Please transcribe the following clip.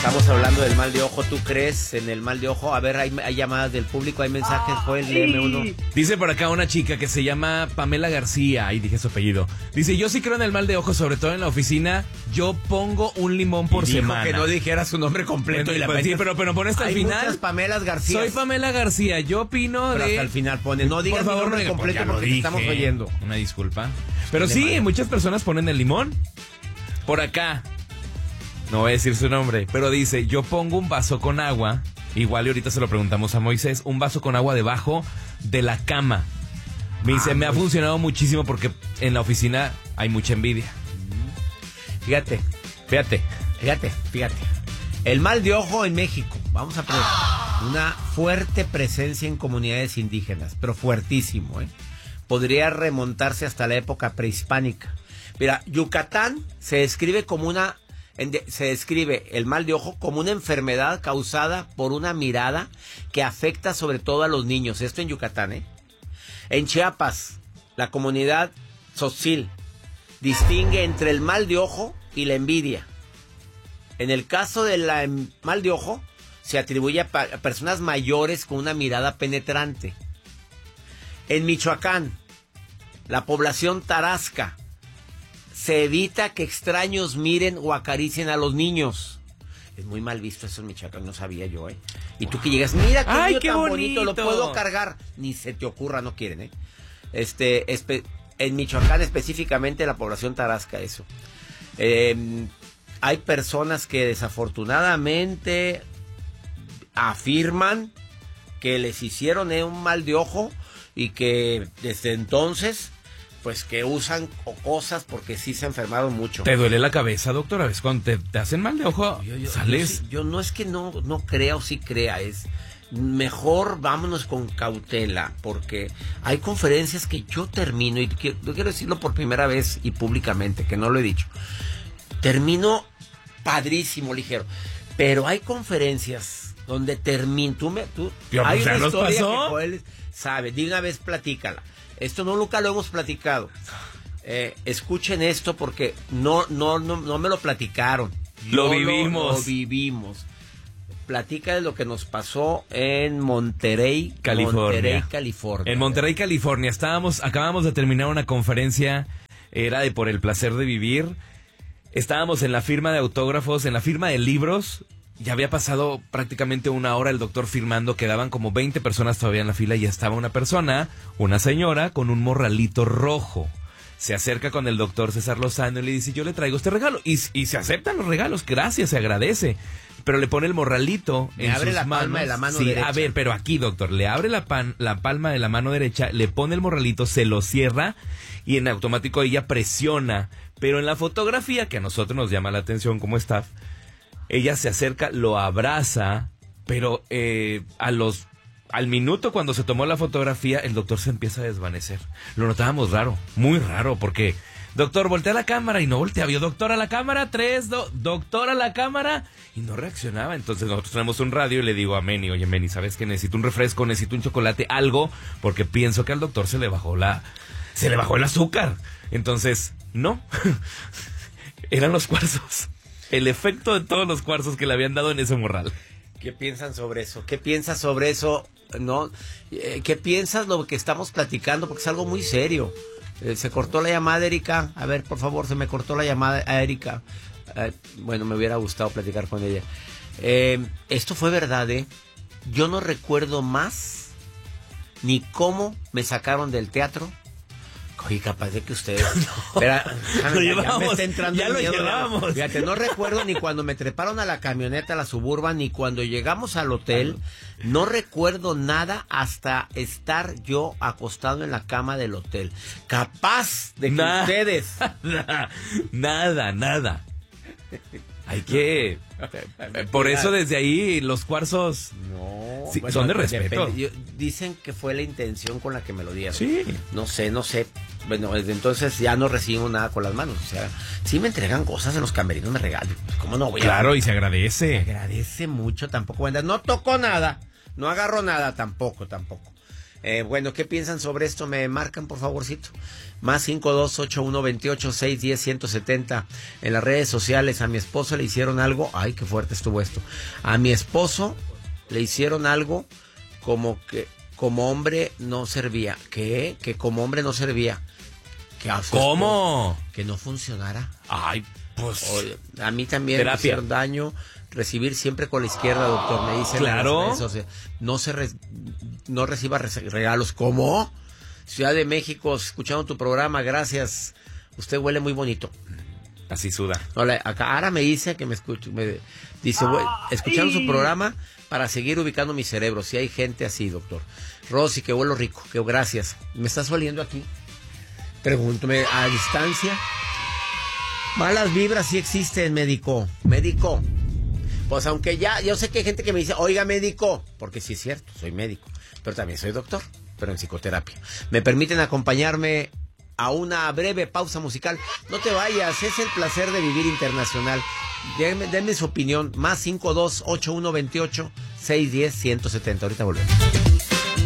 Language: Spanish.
Estamos hablando del mal de ojo. ¿Tú crees en el mal de ojo? A ver, hay llamadas del público, hay mensajes. Pues léeme uno. Dice por acá una chica que se llama Pamela García. Ahí dije su apellido. Dice, yo sí creo en el mal de ojo, sobre todo en la oficina. Yo pongo un limón por semana. Que no dijera su nombre completo. Bueno, y la pues, sí, pero pone hasta el final. Muchas Pamelas García. Soy Pamela García. Yo opino pero de... hasta el final pone, no digas por favor, mi nombre completo porque te estamos oyendo. Una disculpa. Pero sí, muchas personas ponen el limón. Por acá. No voy a decir su nombre, pero dice, yo pongo un vaso con agua, igual y ahorita se lo preguntamos a Moisés, un vaso con agua debajo de la cama. Me dice, me ha funcionado muchísimo porque en la oficina hay mucha envidia. Fíjate. El mal de ojo en México, vamos a poner una fuerte presencia en comunidades indígenas, pero fuertísimo, ¿eh? Podría remontarse hasta la época prehispánica. Mira, Yucatán se describe el mal de ojo como una enfermedad causada por una mirada que afecta sobre todo a los niños. Esto en Yucatán, ¿eh? En Chiapas, la comunidad tzotzil distingue entre el mal de ojo y la envidia. En el caso del mal de ojo, se atribuye a personas mayores con una mirada penetrante. En Michoacán, la población tarasca, se evita que extraños miren o acaricien a los niños. Es muy mal visto eso en Michoacán, no sabía yo, ¿eh? Y tú que llegas, mira qué niño tan bonito, lo puedo cargar. Ni se te ocurra, no quieren, ¿eh? En Michoacán específicamente, la población tarasca, eso. Hay personas que desafortunadamente afirman que les hicieron un mal de ojo y que desde entonces... pues que usan cosas porque sí se enfermaron mucho. ¿Te duele la cabeza, doctora? ¿Ves cuando te hacen mal de ojo? ¿Sales? Yo no es que no crea o sí crea, es mejor vámonos con cautela, porque hay conferencias que yo termino, y yo quiero decirlo por primera vez y públicamente, que no lo he dicho. Termino padrísimo, ligero, pero hay conferencias donde termino, hay una historia que Joel sabe, de una vez platícala. Esto nunca lo hemos platicado. Escuchen esto porque no me lo platicaron. Lo vivimos. Lo vivimos. Platica de lo que nos pasó en Monterrey, California. En Monterrey, California. Acabamos de terminar una conferencia, era de Por el Placer de Vivir. Estábamos en la firma de autógrafos, en la firma de libros. Ya había pasado prácticamente una hora el doctor firmando, quedaban como 20 personas todavía en la fila y ya estaba una persona, una señora, con un morralito rojo. Se acerca con el doctor César Lozano y le dice, yo le traigo este regalo. Y se aceptan los regalos, gracias, se agradece. Pero le pone el morralito en sus manos. Le abre la palma de la mano derecha. A ver, pero aquí, doctor, le abre la palma de la mano derecha, le pone el morralito, se lo cierra y en automático ella presiona. Pero en la fotografía, que a nosotros nos llama la atención como staff, ella se acerca, lo abraza, pero al minuto cuando se tomó la fotografía, el doctor se empieza a desvanecer. Lo notábamos raro, muy raro, porque, doctor, voltea la cámara y no voltea. Vio, doctor, a la cámara, doctor, a la cámara, y no reaccionaba. Entonces nosotros tenemos un radio y le digo a Meni, oye, Meni, ¿sabes qué? Necesito un refresco, necesito un chocolate, algo, porque pienso que al doctor se le bajó el azúcar. Entonces, no, eran los cuarzos. El efecto de todos los cuarzos que le habían dado en ese morral. ¿Qué piensan sobre eso? ¿Qué piensas sobre eso? ¿No? ¿Qué piensas lo que estamos platicando? Porque es algo muy serio. Se cortó la llamada, Erika. A ver, por favor, se me cortó la llamada a Erika. Bueno, me hubiera gustado platicar con ella. Esto fue verdad, ¿eh? Yo no recuerdo más ni cómo me sacaron del teatro. Oye, capaz de que ustedes... ya me está entrando ya el miedo. Lo llevamos. Fíjate, no recuerdo ni cuando me treparon a la camioneta, a la Suburban, ni cuando llegamos al hotel. No recuerdo nada hasta estar yo acostado en la cama del hotel. Capaz de que ustedes... Nada. Hay que... Por eso desde ahí los cuarzos sí, bueno, son de respeto. Dicen que fue la intención con la que me lo dieron. Sí. No sé. Bueno, desde entonces ya no recibo nada con las manos. O sea, sí me entregan cosas en los camerinos, me regalan. ¿Cómo no voy a...? Claro, y se agradece. Se agradece mucho, tampoco voy a andar. No toco nada, no agarro nada, tampoco. Bueno, ¿qué piensan sobre esto? Me marcan, por favorcito. Más 528128610170. En las redes sociales, a mi esposo le hicieron algo. Ay, qué fuerte estuvo esto. A mi esposo le hicieron algo como que como hombre no servía. ¿Qué? Que como hombre no servía. ¿Cómo? Que no funcionara. Ay, pues. Oye, a mí también terapia. me hicieron daño. Recibir siempre con la izquierda, doctor. Me dicen. Claro. No reciba regalos. ¿Cómo? Ciudad de México, escuchando tu programa, gracias. Usted huele muy bonito. Así suda. Hola, acá Ara me dice que me escucha. Me dice, escuchando su programa para seguir ubicando mi cerebro. Si hay gente así, doctor. Rosy, que huelo rico. Que gracias. ¿Me estás oliendo aquí? Pregúntame a distancia. Malas vibras sí existen, médico. Médico. Pues aunque yo sé que hay gente que me dice, oiga, médico. Porque sí es cierto, soy médico. Pero también soy doctor, pero en psicoterapia. ¿Me permiten acompañarme a una breve pausa musical? No te vayas, es el placer de vivir internacional. Denme su opinión. Más 528128 610 170. Ahorita volvemos.